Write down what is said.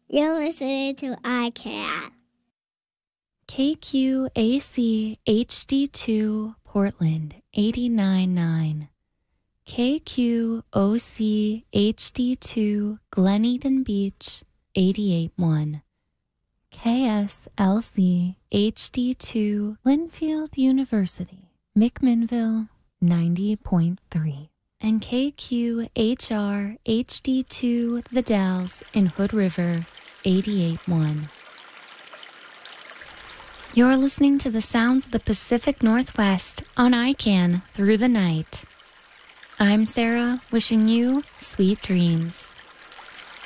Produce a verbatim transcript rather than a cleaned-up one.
You're listening to iCat. K Q A C H D two Portland eighty-nine point nine. K Q O C H D two Glen Eden Beach eighty-eight point one. K S L C H D two Linfield University McMinnville ninety point three. And K Q H R H D two The Dalles in Hood River eighty-eight point one. You're listening to the sounds of the Pacific Northwest on I CAN through the night. I'm Sarah, wishing you sweet dreams.